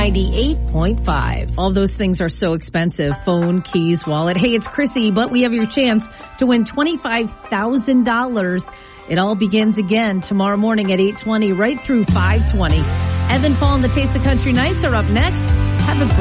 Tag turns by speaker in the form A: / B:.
A: 98.5. All those things are so expensive. Phone, keys, wallet. Hey, it's Chrissy, but we have your chance to win $25,000. It all begins again tomorrow morning at 8:20 right through 5:20. Evan Paul and the Taste of Country Nights are up next. Have a